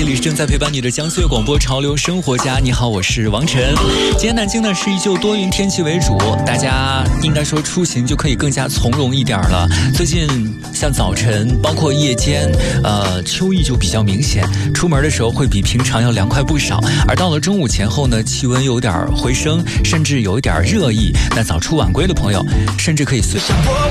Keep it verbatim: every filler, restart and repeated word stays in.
这里是正在陪伴你的江苏广播潮流生活家。你好，我是王晨。今天南京呢是依旧多云天气为主，大家应该说出行就可以更加从容一点了。最近像早晨包括夜间呃，秋意就比较明显，出门的时候会比平常要凉快不少，而到了中午前后呢，气温有点回升，甚至有一点热意。那早出晚归的朋友甚至可以随